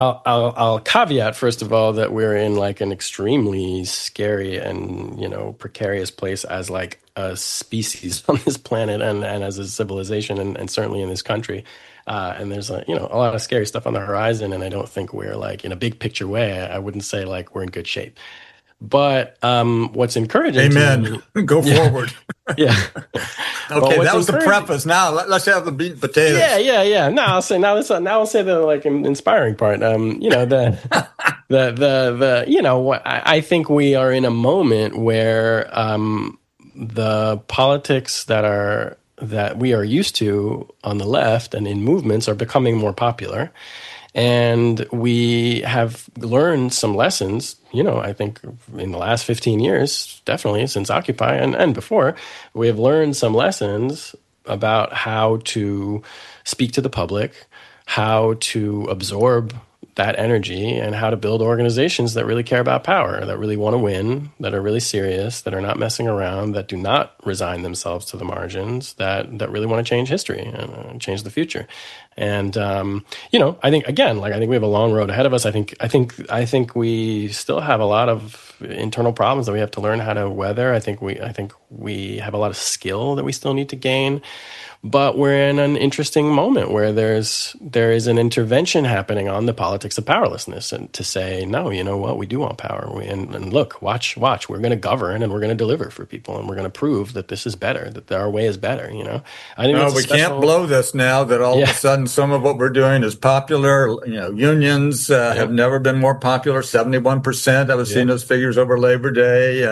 I'll caveat first of all that we're in like an extremely scary and precarious place as like a species on this planet and as a civilization and certainly in this country. And there's a lot of scary stuff on the horizon, and I don't think we're like in a big picture way. I wouldn't say like we're in good shape. But what's encouraging to me, Amen. Go forward. yeah. Okay, that was the preface. Now let's have the meat and potatoes. Yeah. Now I'll say the like inspiring part. I think we are in a moment where the politics that we are used to on the left and in movements are becoming more popular. And we have learned some lessons, I think in the last 15 years, definitely since Occupy and before, we have learned some lessons about how to speak to the public, how to absorb that energy, and how to build organizations that really care about power, that really want to win, that are really serious, that are not messing around, that do not resign themselves to the margins, that really want to change history and change the future. And I think again, I think we have a long road ahead of us. I think we still have a lot of internal problems that we have to learn how to weather. I think we have a lot of skill that we still need to gain. But we're in an interesting moment where there is an intervention happening on the politics of powerlessness, and to say, no, you know what, we do want power. And look, watch, we're going to govern and we're going to deliver for people, and we're going to prove that this is better, that our way is better. I think we can't blow this now that all of a sudden some of what we're doing is popular. Unions have never been more popular. 71%. I was seeing those figures over Labor Day.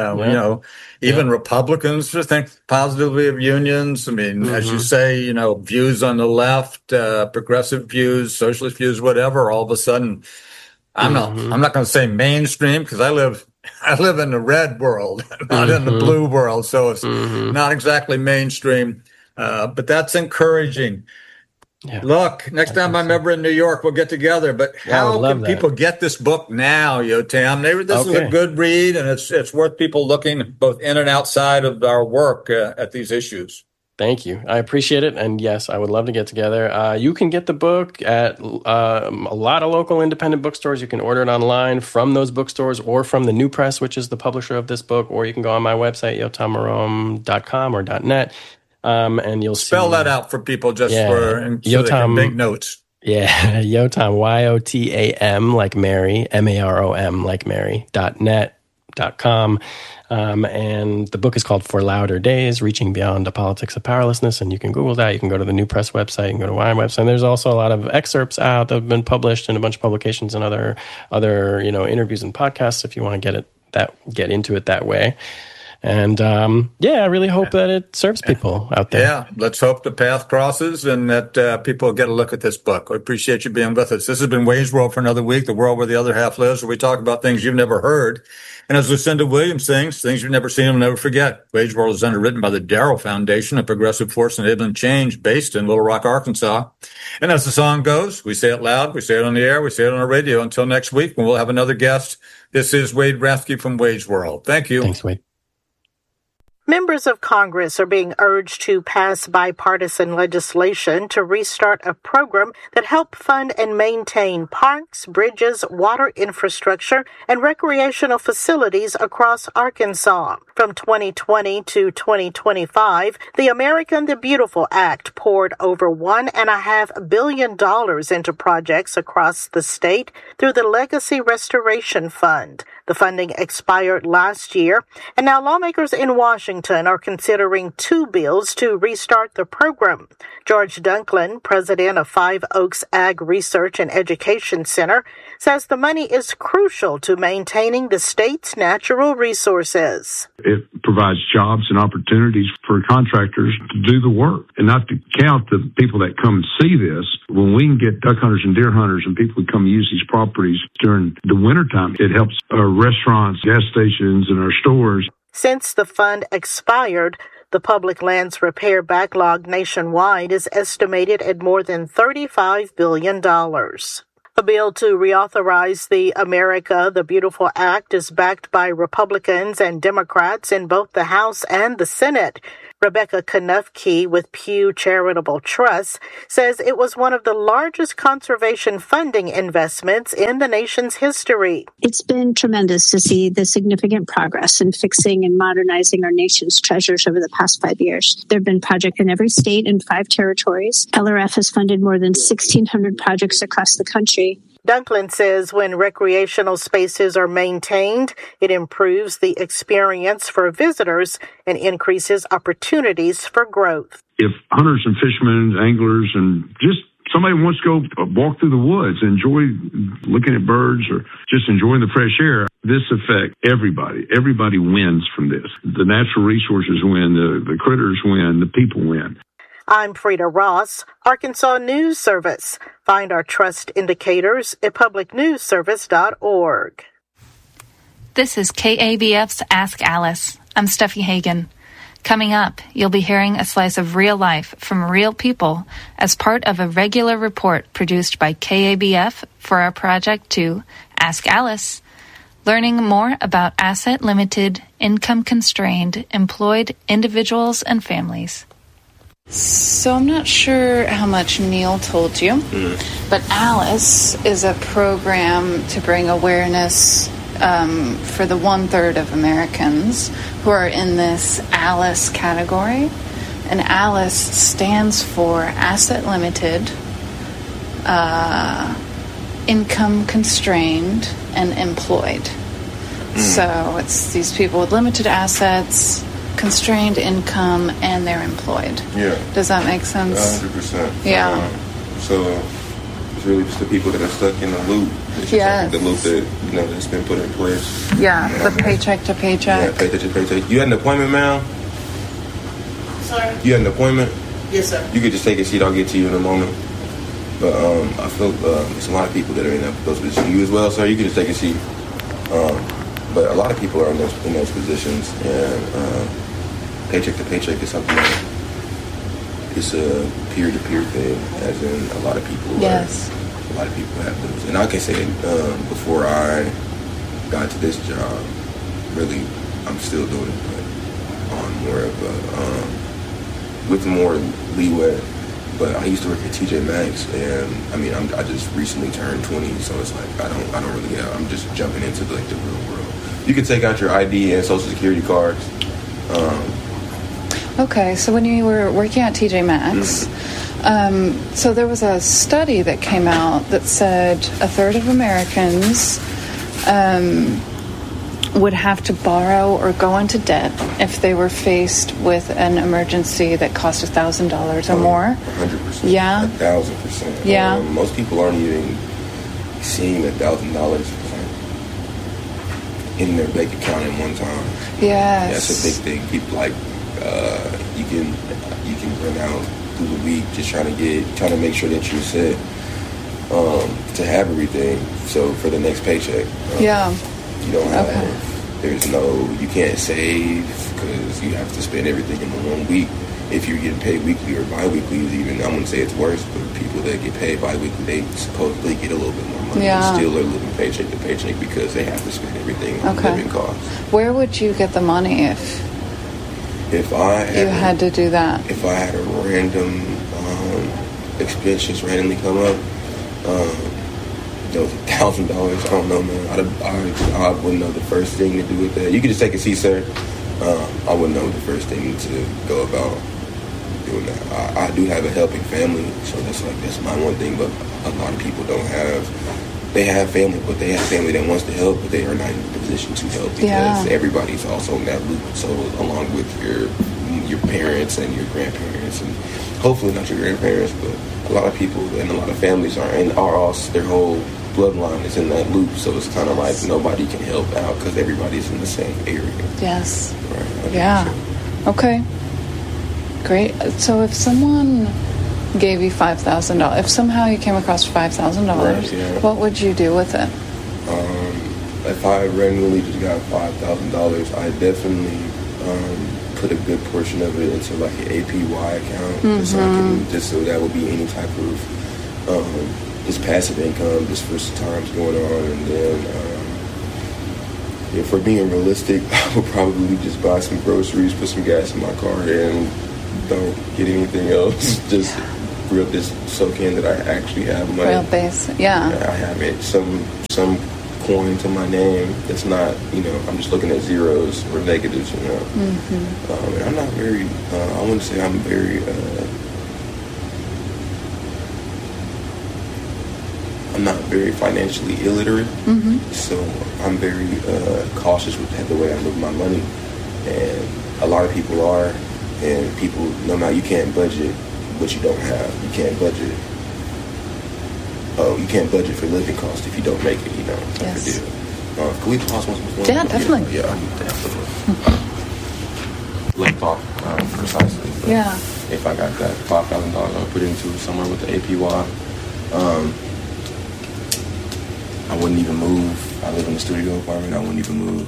Even Republicans think positively of unions. I mean, as you say, views on the left, progressive views, socialist views, whatever, all of a sudden, I'm not going to say mainstream because I live in the red world, not in the blue world. So it's not exactly mainstream, but that's encouraging. Yeah. Look, next time I'm ever in New York, we'll get together. But how can people get this book now, Yotam? This is a good read, and it's worth people looking both in and outside of our work at these issues. Thank you. I appreciate it. And yes, I would love to get together. You can get the book at a lot of local independent bookstores. You can order it online from those bookstores or from the New Press, which is the publisher of this book, or you can go on my website, yotammorom.com or .net. And you'll spell that out for people just for so they can make notes. Yeah, Yotam, YOTAM like Mary, MAROM like Mary, .net.com. And the book is called For Louder Days, Reaching Beyond the Politics of Powerlessness. And you can Google that. You can go to the New Press website. You can go to my website. And there's also a lot of excerpts out that have been published in a bunch of publications and other interviews and podcasts if you want to get into it that way. And I really hope that it serves people out there. Yeah, let's hope the path crosses and that people get a look at this book. I appreciate you being with us. This has been Wage World for another week, the world where the other half lives, where we talk about things you've never heard. And as Lucinda Williams sings, things you've never seen and will never forget. Wage World is underwritten by the Darrow Foundation, a progressive force enabling change based in Little Rock, Arkansas. And as the song goes, we say it loud, we say it on the air, we say it on the radio. Until next week, when we'll have another guest. This is Wade Rathke from Wage World. Thank you. Thanks, Wade. Members of Congress are being urged to pass bipartisan legislation to restart a program that help fund and maintain parks, bridges, water infrastructure, and recreational facilities across Arkansas. From 2020 to 2025, the American the Beautiful Act poured over $1.5 billion into projects across the state through the Legacy Restoration Fund. The funding expired last year, and now lawmakers in Washington are considering two bills to restart the program. George Dunklin, president of Five Oaks Ag Research and Education Center, says the money is crucial to maintaining the state's natural resources. It provides jobs and opportunities for contractors to do the work, and not to count the people that come and see this. When we can get duck hunters and deer hunters and people who come use these properties during the wintertime, it helps our restaurants, gas stations, and our stores. Since the fund expired, the public lands repair backlog nationwide is estimated at more than $35 billion. A bill to reauthorize the America the Beautiful Act is backed by Republicans and Democrats in both the House and the Senate. Rebecca Knufke with Pew Charitable Trust says it was one of the largest conservation funding investments in the nation's history. It's been tremendous to see the significant progress in fixing and modernizing our nation's treasures over the past 5 years. There have been projects in every state and 5 territories. LRF has funded more than 1,600 projects across the country. Dunklin says when recreational spaces are maintained, it improves the experience for visitors and increases opportunities for growth. If hunters and fishermen, anglers, and just somebody wants to go walk through the woods, enjoy looking at birds or just enjoying the fresh air, this affects everybody. Everybody wins from this. The natural resources win, the critters win, the people win. I'm Frida Ross, Arkansas News Service. Find our trust indicators at publicnewsservice.org. This is KABF's Ask Alice. I'm Steffi Hagen. Coming up, you'll be hearing a slice of real life from real people as part of a regular report produced by KABF for our project to Ask Alice, learning more about asset-limited, income-constrained, employed individuals and families. So I'm not sure how much Neil told you, but Alice is a program to bring awareness for the 1/3 of Americans who are in this ALICE category. And ALICE stands for Asset Limited, Income Constrained, and Employed. So it's these people with limited assets, constrained income, and they're employed. Yeah. Does that make sense? 100%. Yeah. So it's really just the people that are stuck in the loop. Yes. The loop that, that's been put in place. Yeah, the paycheck to paycheck. Yeah, paycheck to paycheck. You had an appointment, ma'am? Sorry? You had an appointment? Yes, sir. You could just take a seat. I'll get to you in a moment. But I feel there's a lot of people that are in those positions. You as well, sir? You can just take a seat. But a lot of people are in those positions, and paycheck to paycheck is something that it's a peer-to-peer thing, as in a lot of people. Yes. A lot of people have those. And I can say before I got to this job, really, I'm still doing it, but on more of a, with more leeway. But I used to work at TJ Maxx, and I just recently turned 20, so it's like I don't really I'm just jumping into the real world. You can take out your ID and social security cards. Okay, so when you were working at TJ Maxx, so there was a study that came out that said 1/3 of Americans would have to borrow or go into debt if they were faced with an emergency that cost $1,000 or more. 100%. Yeah. 1,000%. Yeah. Most people aren't even seeing $1,000 in their bank account at one time. Yes. That's a big thing. People you can run out through the week just trying to make sure that you're set to have everything. So for the next paycheck, you don't have. Okay. You can't save because you have to spend everything in the 1 week. If you're getting paid weekly or bi-weekly, even I wouldn't say it's worse, but people that get paid bi-weekly, they supposedly get a little bit more money. Yeah. But still are living paycheck to paycheck because they have to spend everything on living costs. Where would you get the money if I had to do that? If I had a random expense just randomly come up, that was $1,000. I don't know, man. I wouldn't know the first thing to do with that. You can just take a seat, sir. I wouldn't know the first thing to go about doing that. I do have a helping family, so that's my one thing. But a lot of people don't have. They have family, but they have family that wants to help, but they are not in the position to help because everybody's also in that loop. So along with your parents and your grandparents, and hopefully not your grandparents, but a lot of people and a lot of families are all their whole bloodline is in that loop. So it's kind of like nobody can help out because everybody's in the same area. Yes. Right. Yeah. Okay. Great. So if someone gave you $5,000, if somehow you came across $5,000, what would you do with it? If I randomly just got $5,000, I definitely put a good portion of it into like an APY account, just so that would be any type of just passive income, just for times going on, and then if we're being realistic, I would probably just buy some groceries, put some gas in my car, and don't get anything else. Just soak in that I actually have money. Real base, yeah. I have it. Some coin to my name. It's not, I'm just looking at zeros or negatives, Mm-hmm. And I'm not very, I wouldn't say I'm very, I'm not very financially illiterate. Mm-hmm. So I'm very cautious with the way I move my money. And a lot of people are, and people, no matter, you can't budget what you don't have. You can't budget. You can't budget for living costs if you don't make it. Yes. Can we pause once before? Yeah, definitely. Yeah, definitely. Let's talk precisely. Yeah. If I got that $5,000, I'll put it into somewhere with the APY. I wouldn't even move. I live in a studio apartment. I wouldn't even move.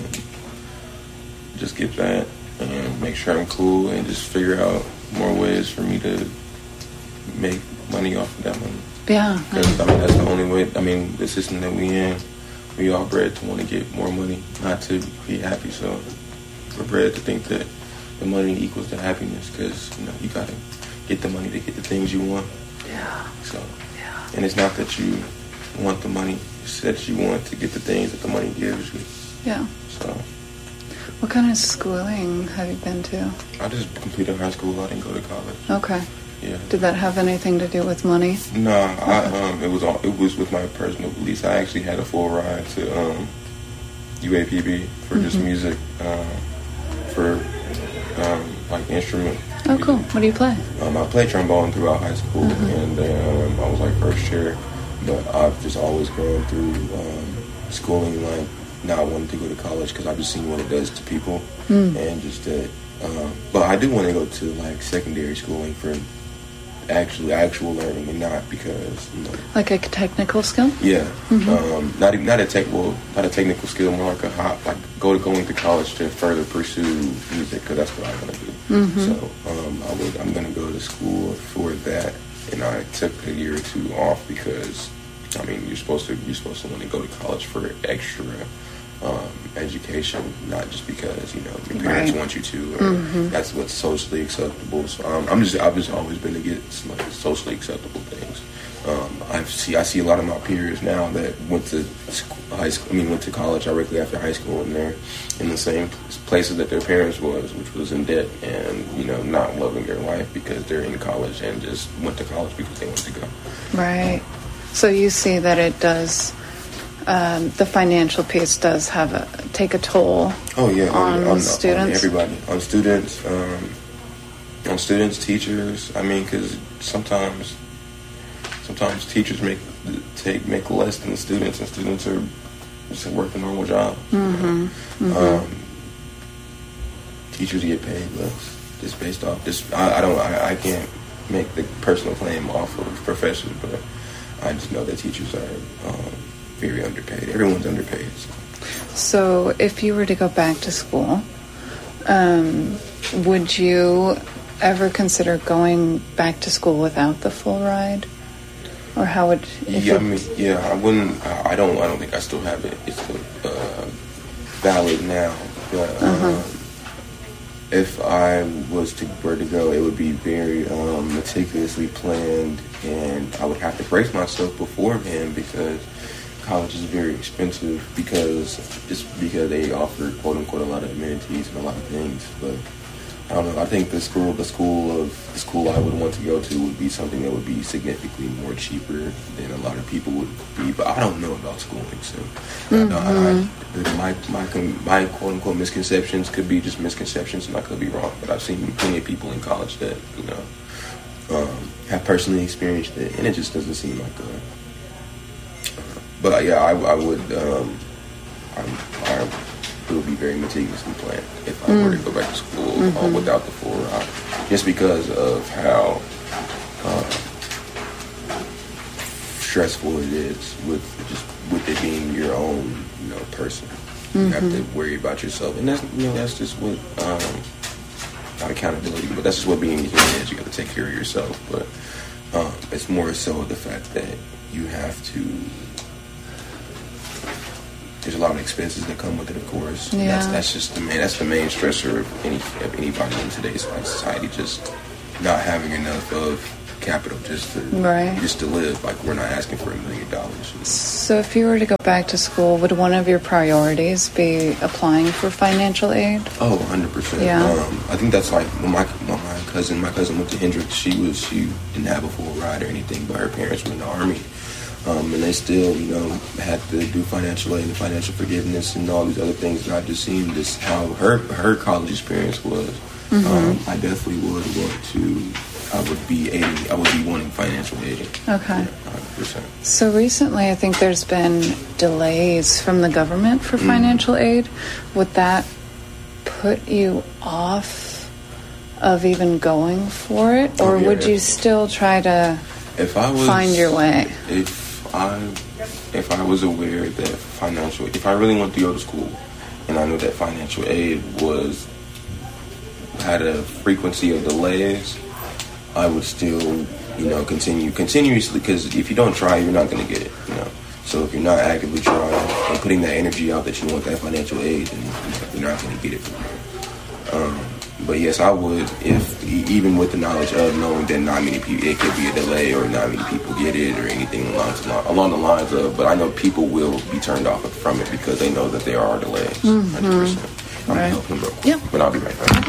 Just get that and make sure I'm cool and just figure out more ways for me to make money off of that money. Yeah. Because, that's the only way. The system that we in, we all bred to want to get more money, not to be happy. So we're bred to think that the money equals the happiness because, you got to get the money to get the things you want. Yeah. So, and it's not that you want the money, it's that you want to get the things that the money gives you. Yeah. So. What kind of schooling have you been to? I just completed high school. I didn't go to college. Okay. Yeah. Did that have anything to do with money? No, it was with my personal beliefs. I actually had a full ride to UAPB for just music, for like instrument. Oh, cool. What do you play? I played trombone throughout high school, and I was like first chair. But I've just always gone through schooling like not wanting to go to college because I've just seen what it does to people, and just that. But I do want to go to like secondary schooling for actual learning, and not because like a technical skill. Yeah, not a technical skill, more like going to college to further pursue music because that's what I want to do. So I'm going to go to school for that, and I took a year or two off because you're supposed to want to go to college for extra education, not just because your parents want you to, or that's what's socially acceptable. So I've just always been against socially acceptable things. I see a lot of my peers now that went to went to college directly after high school, and they're in the same places that their parents which was in debt and not loving their life because they're in college and just went to college because they wanted to go. Right. So you see that it does. The financial piece does take a toll. Oh yeah, on students, on everybody, on students, teachers. Because sometimes teachers make less than the students, and students are just work a normal job. Teachers get paid less just based off this. I can't make the personal claim off of profession, but I just know that teachers are. Very underpaid. Everyone's underpaid. So if you were to go back to school, would you ever consider going back to school without the full ride? Or how would... I wouldn't... I don't think I still have it. It's still valid now. But if I were to go, it would be very meticulously planned, and I would have to brace myself beforehand because college is very expensive because they offer quote unquote a lot of amenities and a lot of things. But I don't know. I think the school I would want to go to would be something that would be significantly more cheaper than a lot of people would be. But I don't know about schooling, so my quote unquote misconceptions could be just misconceptions, and I could be wrong. But I've seen plenty of people in college that have personally experienced it, and it just doesn't seem like a. But yeah, I would. It would be very meticulously planned if I were to go back to school without the full ride, just because of how stressful it is with it being your own person. You have to worry about yourself, and that's just what not accountability, but that's just what being human is. You got to take care of yourself, but it's more so the fact that you have to. There's a lot of expenses that come with it, of course. Yeah. That's just the main stressor of anybody in today's society, just not having enough of capital just to live. Like, we're not asking for $1 million. So if you were to go back to school, would one of your priorities be applying for financial aid? Oh, 100%. Yeah. I think that's like when my cousin went to Hendrix. She didn't have a full ride or anything, but her parents were in the Army. And they still, had to do financial aid and financial forgiveness and all these other things. And I just seen this, how her college experience was. Mm-hmm. I definitely would want to. I would be wanting financial aid. Okay. Yeah, 100%. So recently, I think there's been delays from the government for financial aid. Would that put you off of even going for it, or would you still try to find your way? If I was aware that if I really wanted to go to school, and I knew that financial aid had a frequency of delays, I would still, continuously, because if you don't try, you're not going to get it, So if you're not actively trying and putting that energy out that you want that financial aid, then you're not going to get it from there. But yes, I would, even with the knowledge of knowing that not many people, it could be a delay or not many people get it or anything along the lines of, but I know people will be turned off from it because they know that there are delays, 100%. I'm helping them, Yeah. But I'll be right back.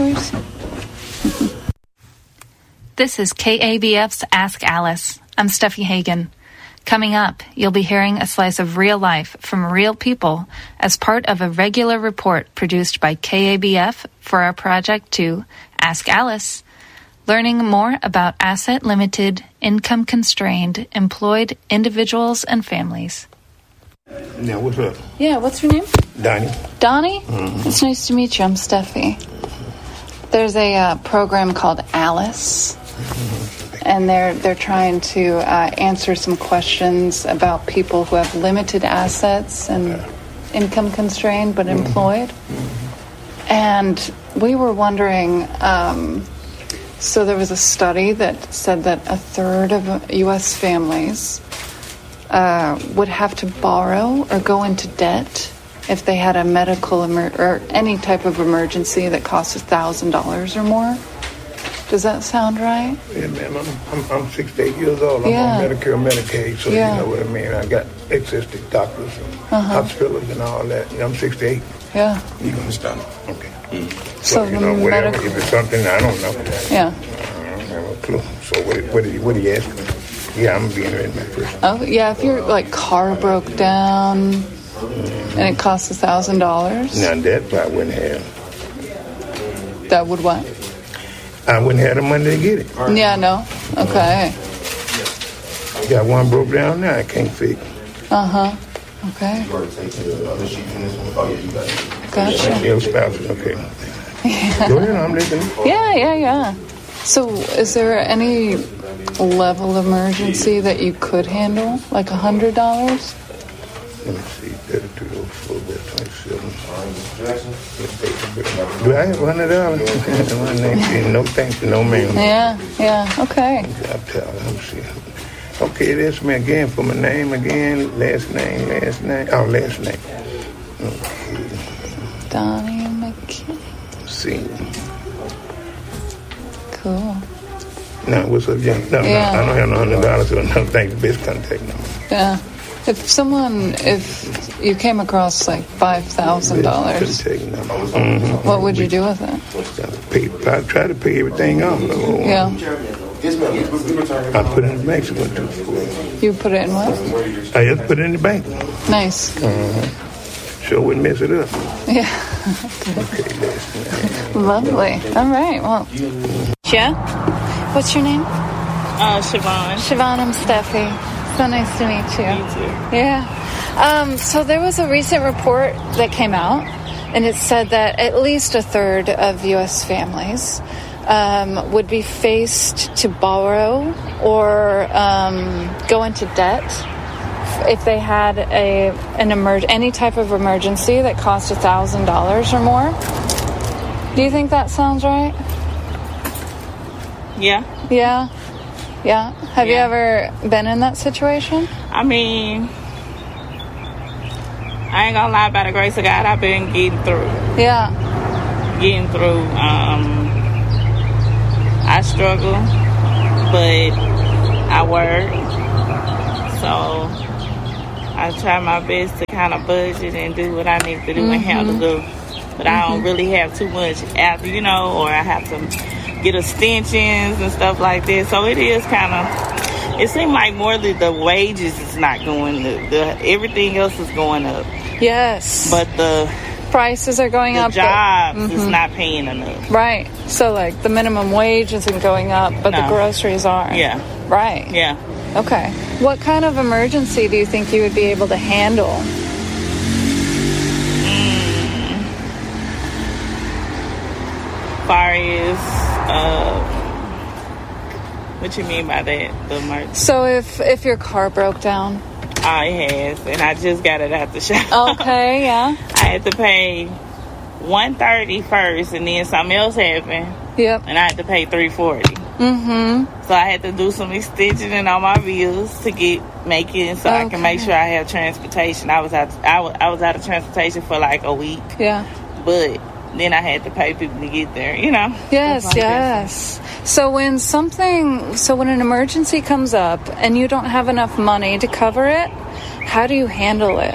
This is KABF's Ask Alice. I'm Steffi Hagen. Coming up, you'll be hearing a slice of real life from real people as part of a regular report produced by KABF for our project to Ask Alice, learning more about asset-limited, income-constrained, employed individuals and families. Yeah, what's up? Yeah, what's your name? Donnie. Donnie? Mm-hmm. It's nice to meet you. I'm Steffi. There's a program called Alice. And they're trying to answer some questions about people who have limited assets and income constrained but employed. And we were wondering, so there was a study that said that a third of U.S. families would have to borrow or go into debt if they had a medical or any type of emergency that costs $1,000 or more. Does that sound right? Yeah, man, I'm 68 years old. I'm on Medicare and Medicaid, so you know what I mean. I got access to doctors and hospitals and all that. I'm 68. Yeah. You understand? Okay. Mm. So whatever, if it's something I don't know. Yeah. I don't have a clue. So what are you asking me? Yeah, I'm being ready my first. Oh, yeah, if your car broke down and it costs $1,000. Now that I wouldn't have. That would what? I wouldn't have the money to get it. Yeah, no. Okay. Got one broke down now, I can't fix. Okay. Gotcha. Your spouse, okay. Go ahead, I'm listening. Yeah. So is there any level of emergency that you could handle? Like $100? Let me see, 32, 4, 27. Do I have $100? No thanks, no ma'am. Yeah, okay. Let me see. Okay, that's me again for my name again. Last name. Oh, last name. Okay. Donnie McKinney. See. Cool. Now, what's up, John? No, I don't have no $100, so no thanks. Best contact number. Yeah. If you came across like $5,000, what would you do with it? I try to pay everything off. Yeah. I put it in the bank. You put it in what? I just put it in the bank. Nice. Sure wouldn't mess it up. Yeah. Okay. Lovely. All right. Well. Yeah. What's your name? Siobhan. Siobhan, I'm Steffi. So nice to meet you. You too. Yeah. So there was a recent report that came out, and it said that at least a third of U.S. families would be faced to borrow or go into debt if they had any type of emergency that cost $1,000 or more. Do you think that sounds right? Yeah. Yeah. Have you ever been in that situation? I mean, I I ain't gonna lie, by the grace of God, I've been getting through. Yeah. Getting through. I struggle, but I work. So I try my best to kind of budget and do what I need to do and handle it. But I don't really have too much after, or I have to get extensions and stuff like that. So it is kind of, it seems like more that the wages is not going up. Everything else is going up. Yes. But the prices are going up. The jobs is not paying enough. Right. So like the minimum wage isn't going up, but the groceries are. Yeah. Right. Yeah. Okay. What kind of emergency do you think you would be able to handle? Far as what you mean by that? The emergency. So if your car broke down. Oh, it has, and I just got it out the shop. Okay, yeah. I had to pay $130 first, and then something else happened. Yep. And I had to pay $340. So I had to do some extension in all my bills to make it, so I can make sure I have transportation. I was out of transportation for like a week. Yeah. But then I had to pay people to get there, Yes, yes. So when an emergency comes up and you don't have enough money to cover it, how do you handle it?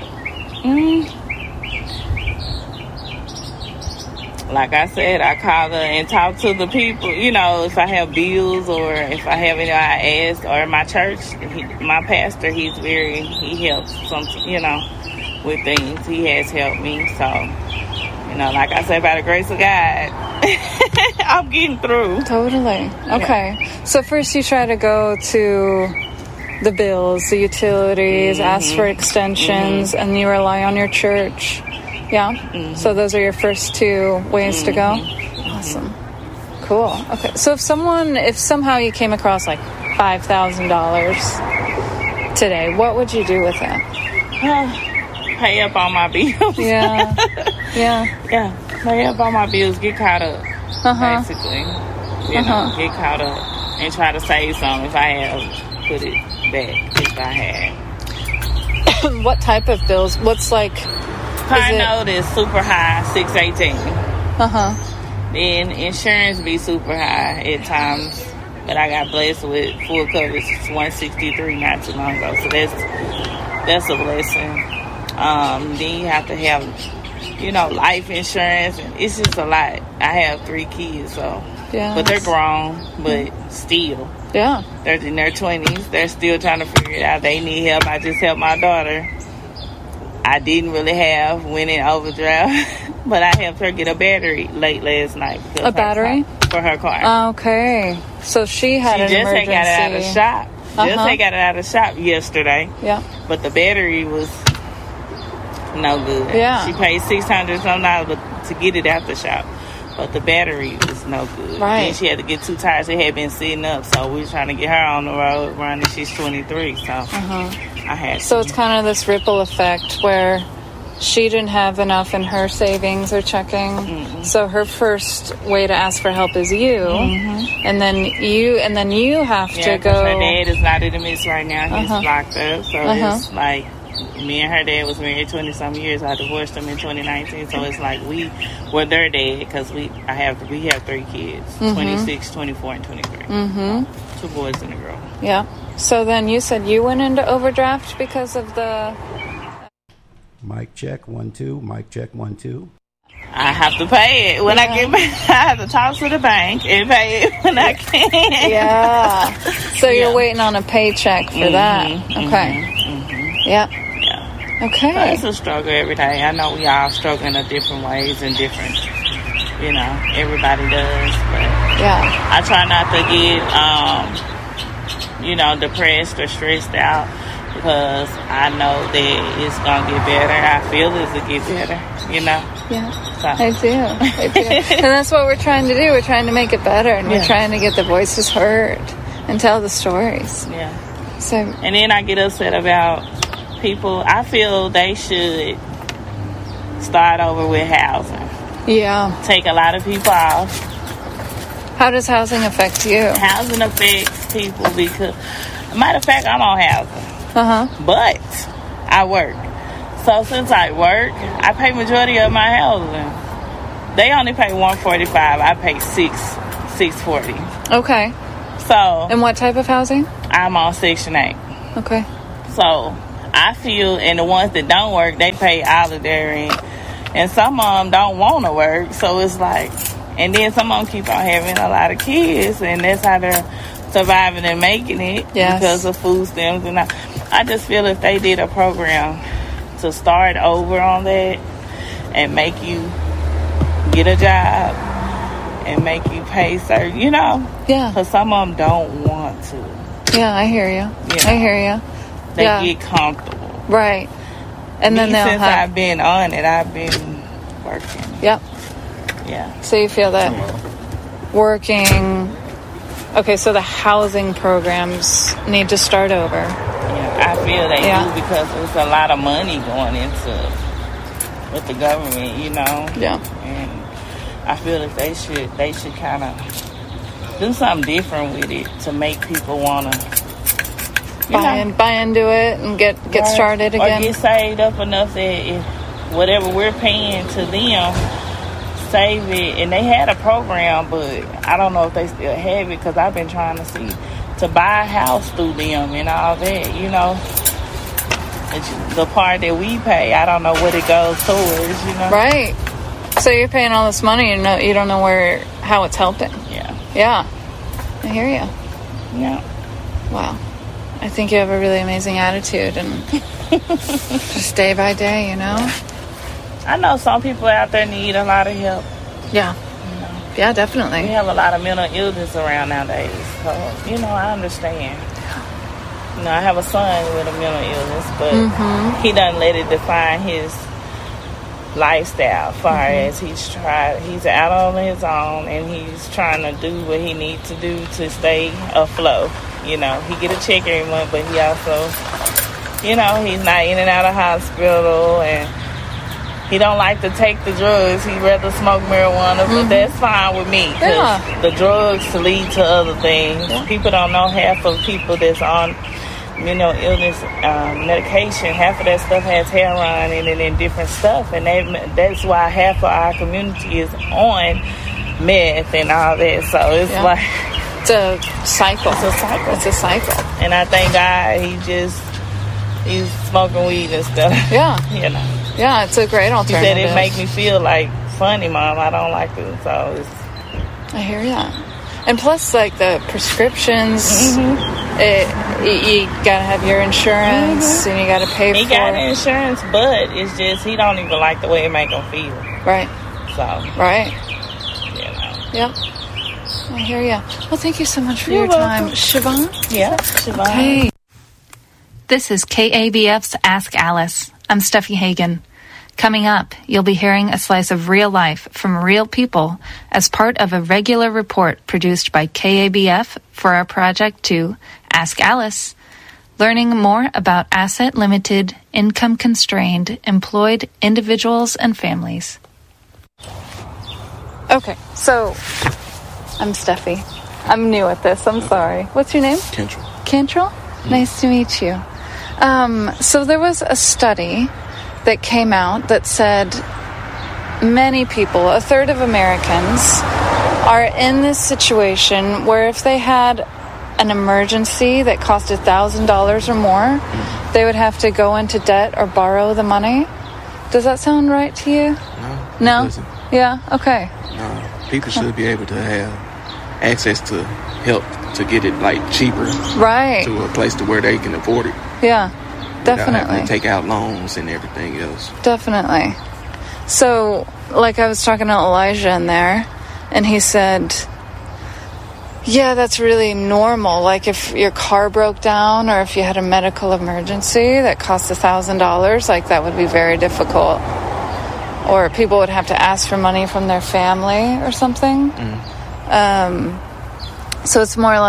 Like I said, I call her and talk to the people, if I have bills or if I have any, I ask. Or my church, my pastor, he helps with things. He has helped me, so... like I said, by the grace of God, I'm getting through. Totally. Okay. Yeah. So first you try to go to the bills, the utilities, ask for extensions, and you rely on your church. Yeah? So those are your first two ways to go? Awesome. Cool. Okay. So if somehow you came across like $5,000 today, what would you do with that? Pay up on my bills. Yeah. Pay up on my bills, get caught up, basically. Get caught up and try to save some if I have, put it back if I had. What type of bills? What's like... Car note is super high, $618. Then insurance be super high at times, but I got blessed with full coverage, $163 not too long ago, so that's a blessing. Then you have to have, life insurance, and it's just a lot. I have 3 kids, so but they're grown, but still, they're in their 20s. They're still trying to figure it out. They need help. I just helped my daughter. I didn't really went in overdraft, but I helped her get a battery late last night. A battery? For her car. Okay. So she had an emergency. Just got it out of the shop. Just got it out of the shop yesterday. Yeah. But the battery was no good. Yeah. She paid $600 to get it out the shop, but the battery was no good. Right. Then she had to get 2 tires. It had been sitting up, so we were trying to get her on the road running. She's 23, so I had to. So it's kind of this ripple effect where she didn't have enough in her savings or checking. So her first way to ask for help is you, and then you have to go. Her dad is not in the midst right now. He's locked up, so it's like me and her dad was married 20-some years. I divorced him in 2019, so it's like we were their dad because we have 3 kids, 26, 24, and 23. 2 boys and a girl. Yeah. So then you said you went into overdraft because of the... Mic check, 1 2. Mic check, 1 2. I have to pay it when I get back. I have to talk to the bank and pay it when I can. Yeah. So you're waiting on a paycheck for that. Okay. Yeah. Okay. So it's a struggle every day. I know we all struggle in different ways and different, everybody does. But I try not to get, depressed or stressed out because I know that it's going to get better. I feel it's going to get better, Yeah, so. I do. And that's what we're trying to do. We're trying to make it better, and we're trying to get the voices heard and tell the stories. Yeah. So. And then I get upset about people. I feel they should start over with housing. Yeah. Take a lot of people off. How does housing affect you? Housing affects people because, matter of fact, I'm on housing. But I work. So since I work, I pay majority of my housing. They only pay $145. I pay $640. Okay. So. And what type of housing? I'm on Section 8. Okay. So I feel, and the ones that don't work, they pay out of their rent. And some of them don't want to work. So it's like, and then some of them keep on having a lot of kids, and that's how they're surviving and making it. Yes. Because of food stamps. And I just feel if they did a program to start over on that and make you get a job and make you pay certain, Yeah. Because some of them don't want to. Yeah, I hear you. I hear you. They get comfortable. Right. And then since I've been on it, I've been working. Yep. Yeah. So you feel that working... Okay, so the housing programs need to start over. Yeah, I feel they do because there's a lot of money going into with the government, Yeah. And I feel that they should kind of do something different with it to make people want to buy into it and get started again. Or get saved up enough that if whatever we're paying to them, save it. And they had a program, but I don't know if they still have it because I've been trying to see to buy a house through them and all that, It's the part that we pay, I don't know what it goes towards, Right. So you're paying all this money and you don't know how it's helping. Yeah. I hear you. Yeah. Wow. I think you have a really amazing attitude and just day by day, I know some people out there need a lot of help. Yeah. Yeah, definitely. We have a lot of mental illness around nowadays. So, I understand. I have a son with a mental illness, but he doesn't let it define his lifestyle far as he's out on his own and he's trying to do what he needs to do to stay afloat. He get a check every month, but he also, he's not in and out of hospital and he don't like to take the drugs. He'd rather smoke marijuana, but that's fine with me because the drugs lead to other things. Yeah. People don't know half of people that's on mental illness medication. Half of that stuff has heroin in it and different stuff, and that's why half of our community is on meth and all that. So it's like it's a cycle. It's a cycle. And I thank God he's smoking weed and stuff. Yeah. Yeah, it's a great alternative. He said it make me feel like funny, Mom. I don't like it. So I hear ya. And plus, like the prescriptions, you gotta have your insurance and you gotta pay for it. He got insurance, but it's just he don't even like the way it make him feel. Right. So. Right. Yep. I hear ya. Well, thank you so much for your time. Siobhan? Yeah, Siobhan. Hey. This is KABF's Ask Alice. I'm Steffi Hagen. Coming up, you'll be hearing a slice of real life from real people as part of a regular report produced by KABF for our project to Ask Alice, learning more about asset-limited, income-constrained, employed individuals and families. Okay, so I'm Steffi. I'm new at this. I'm sorry. What's your name? Kentrell. Kentrell? Nice to meet you. So there was a study that came out that said many people, a third of Americans, are in this situation where if they had an emergency that cost $1,000 or more, they would have to go into debt or borrow the money. Does that sound right to you? No? It doesn't. Yeah? Okay. No. People should be able to have access to help to get it cheaper. Right. To a place to where they can afford it. Yeah. Definitely. Without having to take out loans and everything else. Definitely. So, I was talking to Elijah in there, and he said, yeah, that's really normal. If your car broke down or if you had a medical emergency that cost $1,000, that would be very difficult. Or people would have to ask for money from their family or something. So it's more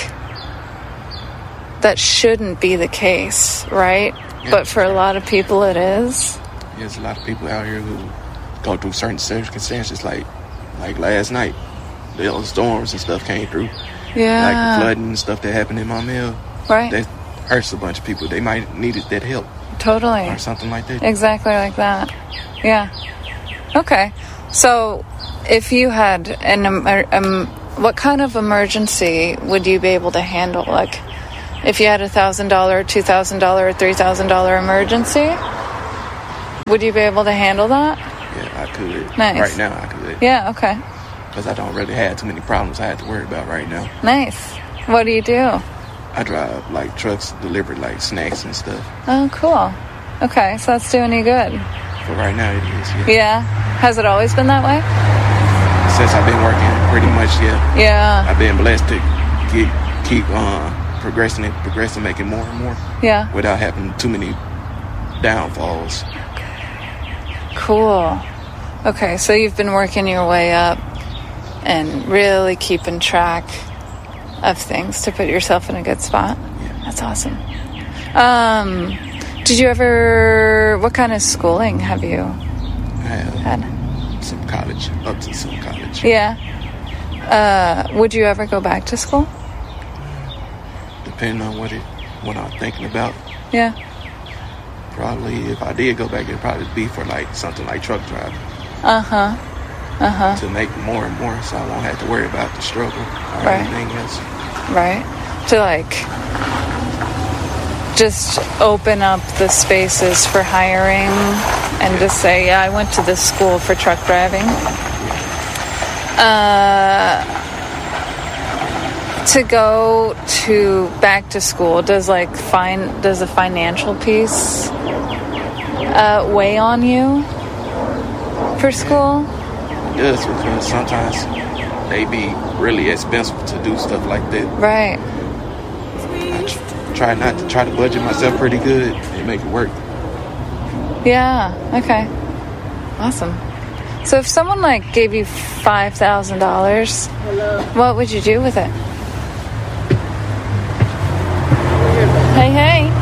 that shouldn't be the case, right? Yeah. But for a lot of people, it is. There's a lot of people out here who go through certain circumstances, like last night. The storms and stuff came through. Yeah. The flooding and stuff that happened in my mill. Right. That hurts a bunch of people. They might need that help. totally. Or something like that. Exactly like that. Yeah. Okay. So, if you had what kind of emergency would you be able to handle? Like, if you had $1,000, $2,000, $3,000 emergency, would you be able to handle that? Yeah, I could. Nice. Right now, I could. Yeah, okay. Because I don't really have too many problems I have to worry about right now. Nice. What do you do? I drive, like, trucks, deliver, like, snacks and stuff. Oh, cool. Okay, so that's doing you good. For right now, it is, yeah. Yeah? Has it always been that way? Since I've been working, pretty much, yeah. Yeah. I've been blessed to keep progressing, making more and more. Yeah. Without having too many downfalls. Cool. Okay, so you've been working your way up and really keeping track of things to put yourself in a good spot. Yeah. That's awesome. Did you ever... What kind of schooling have you had? Some college, up to some college. Yeah. Would you ever go back to school? Depending on what I'm thinking about. Yeah. Probably, if I did go back, it'd probably be for, like, something like truck driving. To make more and more, so I won't have to worry about the struggle or anything else. Right. To, like, just open up the spaces for hiring and just say, yeah, I went to this school for truck driving. To go back to school, does the financial piece weigh on you for school? It does, because sometimes they be really expensive to do stuff like that. Right. I try to budget myself pretty good and make it work. Yeah. Okay. Awesome. So if someone like gave you $5,000, what would you do with it? Hey.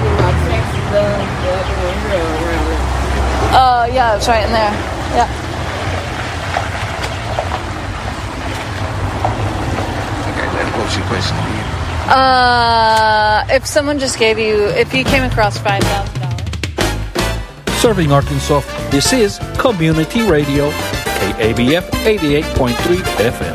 Yeah, it's right in there. Yeah. Okay, what was your question again? If someone just if you came across $5,000. Serving Arkansas, this is Community Radio, KABF 88.3 FM.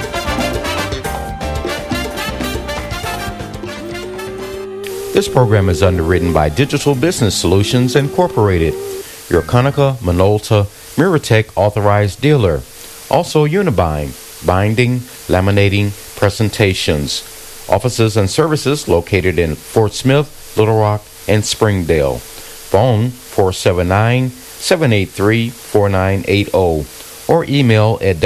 This program is underwritten by Digital Business Solutions Incorporated, your Conica Minolta Miratech authorized dealer. Also Unibind, binding, laminating, presentations. Offices and services located in Fort Smith, Little Rock, and Springdale. Phone 479-783-4980 or email at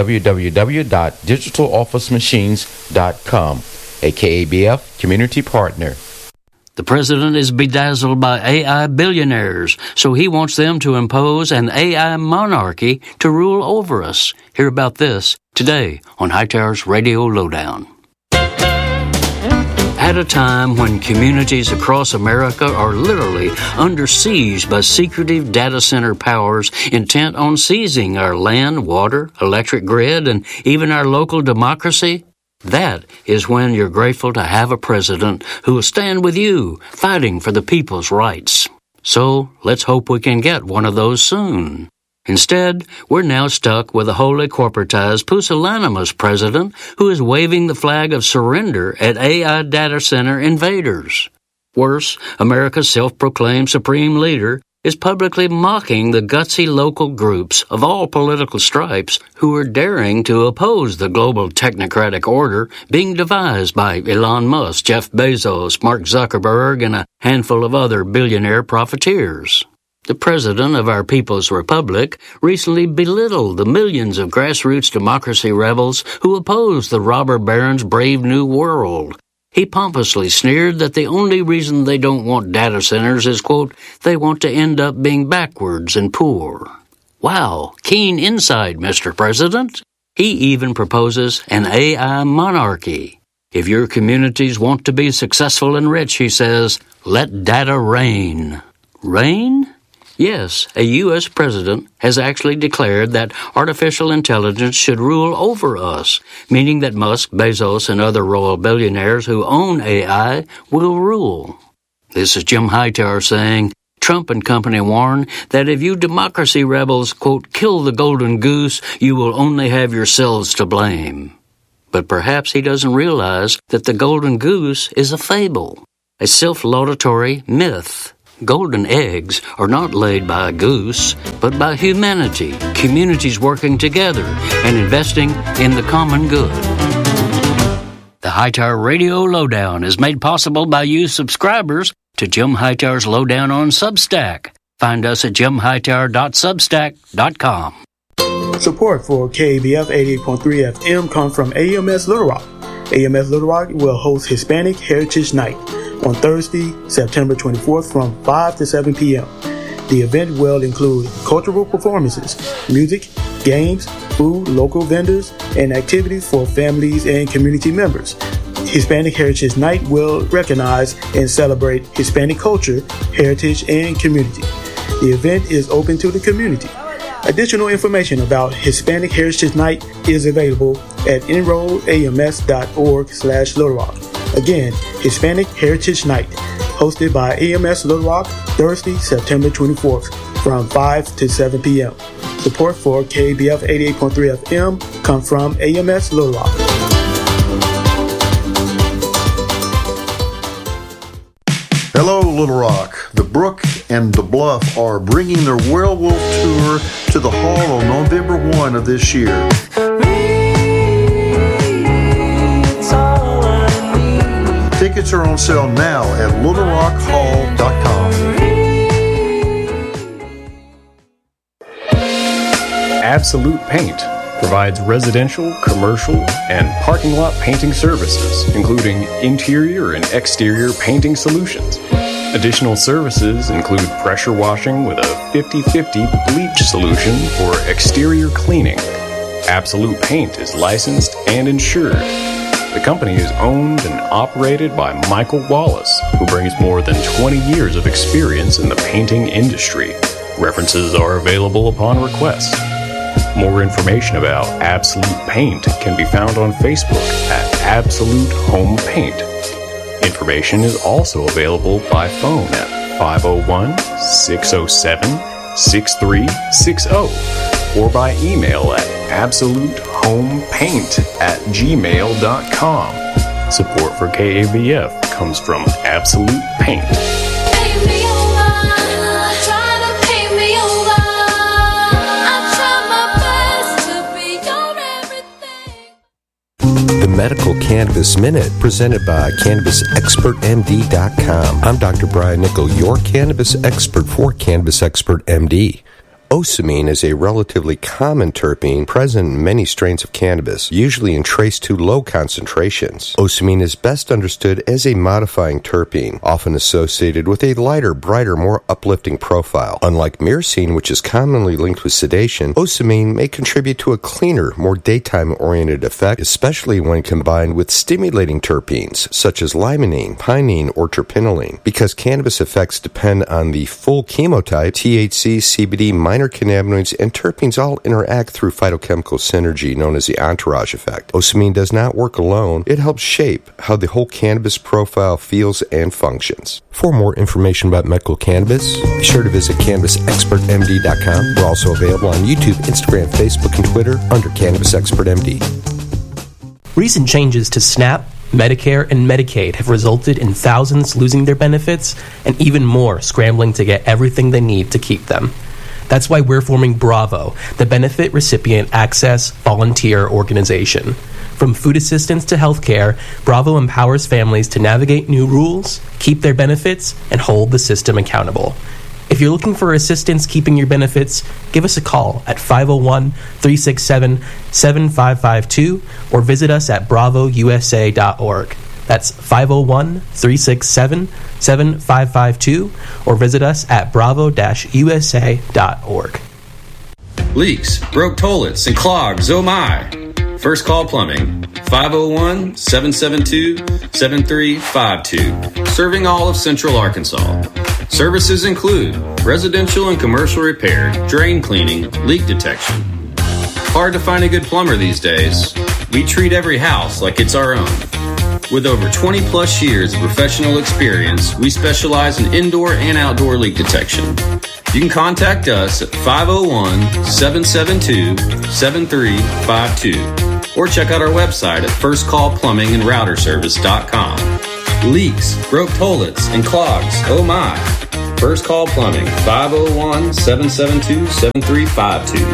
www.digitalofficemachines.com, a KABF community partner. The president is bedazzled by AI billionaires, so he wants them to impose an AI monarchy to rule over us. Hear about this today on Hightower's Radio Lowdown. At a time when communities across America are literally under siege by secretive data center powers intent on seizing our land, water, electric grid, and even our local democracy, that is when you're grateful to have a president who will stand with you, fighting for the people's rights. So let's hope we can get one of those soon. Instead, we're now stuck with a wholly corporatized, pusillanimous president who is waving the flag of surrender at AI data center invaders. Worse, America's self-proclaimed supreme leader is publicly mocking the gutsy local groups of all political stripes who are daring to oppose the global technocratic order being devised by Elon Musk, Jeff Bezos, Mark Zuckerberg, and a handful of other billionaire profiteers. The president of our People's Republic recently belittled the millions of grassroots democracy rebels who opposed the robber baron's brave new world. He pompously sneered that the only reason they don't want data centers is, quote, they want to end up being backwards and poor. Wow, keen insight, Mr. President. He even proposes an AI monarchy. If your communities want to be successful and rich, he says, let data reign. Reign? Yes, a U.S. president has actually declared that artificial intelligence should rule over us, meaning that Musk, Bezos, and other royal billionaires who own AI will rule. This is Jim Hightower saying, Trump and company warn that if you democracy rebels, quote, kill the golden goose, you will only have yourselves to blame. But perhaps he doesn't realize that the golden goose is a fable, a self-laudatory myth. Golden eggs are not laid by a goose, but by humanity, communities working together and investing in the common good. The Hightower Radio Lowdown is made possible by you subscribers to Jim Hightower's Lowdown on Substack. Find us at jimhightower.substack.com. Support for KABF 88.3 FM comes from AMS Little Rock. AMS Little Rock will host Hispanic Heritage Night on Thursday, September 24th from 5 to 7 p.m. The event will include cultural performances, music, games, food, local vendors, and activities for families and community members. Hispanic Heritage Night will recognize and celebrate Hispanic culture, heritage, and community. The event is open to the community. Additional information about Hispanic Heritage Night is available at enrollams.org/Little Rock. Again, Hispanic Heritage Night, hosted by AMS Little Rock, Thursday, September 24th, from 5 to 7 p.m. Support for KABF 88.3 FM comes from AMS Little Rock. Hello, Little Rock. The Brook and the Bluff are bringing their Werewolf Tour to the Hall on November 1 of this year. Tickets are on sale now at littlerockhall.com. Absolute Paint provides residential, commercial, and parking lot painting services, including interior and exterior painting solutions. Additional services include pressure washing with a 50-50 bleach solution for exterior cleaning. Absolute Paint is licensed and insured. The company is owned and operated by Michael Wallace, who brings more than 20 years of experience in the painting industry. References are available upon request. More information about Absolute Paint can be found on Facebook at Absolute Home Paint. Information is also available by phone at 501-607-6360 or by email at absolutehomepaint@gmail.com. Support for KABF comes from Absolute Paint. The Medical Cannabis Minute, presented by CannabisExpertMD.com. I'm Dr. Brian Nickel, your cannabis expert for Cannabis Expert MD. Ocimene is a relatively common terpene present in many strains of cannabis, usually in trace to low concentrations. Ocimene is best understood as a modifying terpene, often associated with a lighter, brighter, more uplifting profile. Unlike myrcene, which is commonly linked with sedation, ocimene may contribute to a cleaner, more daytime-oriented effect, especially when combined with stimulating terpenes, such as limonene, pinene, or terpinolene. Because cannabis effects depend on the full chemotype, THC, CBD, minor cannabinoids, and terpenes all interact through phytochemical synergy known as the entourage effect. Ocimene does not work alone. It helps shape how the whole cannabis profile feels and functions. For more information about medical cannabis, be sure to visit CannabisExpertMD.com. We're also available on YouTube, Instagram, Facebook, and Twitter under Cannabis Expert MD. Recent changes to SNAP, Medicare, and Medicaid have resulted in thousands losing their benefits and even more scrambling to get everything they need to keep them. That's why we're forming Bravo, the Benefit Recipient Access Volunteer Organization. From food assistance to healthcare, Bravo empowers families to navigate new rules, keep their benefits, and hold the system accountable. If you're looking for assistance keeping your benefits, give us a call at 501-367-7552 or visit us at bravousa.org. That's 501-367-7552 or visit us at bravo-usa.org. Leaks, broke toilets, and clogs, oh my! First Call Plumbing, 501-772-7352. Serving all of Central Arkansas. Services include residential and commercial repair, drain cleaning, leak detection. Hard to find a good plumber these days. We treat every house like it's our own. With over 20 plus years of professional experience, we specialize in indoor and outdoor leak detection. You can contact us at 501-772-7352 or check out our website at firstcallplumbingandrouterservice.com. Leaks, broke toilets, and clogs, oh my. First Call Plumbing, 501-772-7352.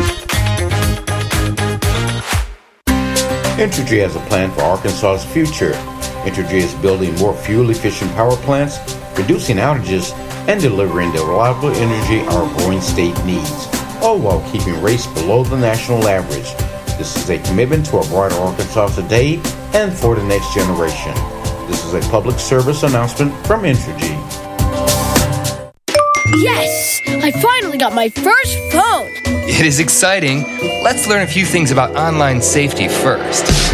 Entergy has a plan for Arkansas's future. Entergy is building more fuel-efficient power plants, reducing outages, and delivering the reliable energy our growing state needs, all while keeping rates below the national average. This is a commitment to a brighter Arkansas today and for the next generation. This is a public service announcement from Entergy. Yes! I finally got my first phone! It is exciting. Let's learn a few things about online safety first.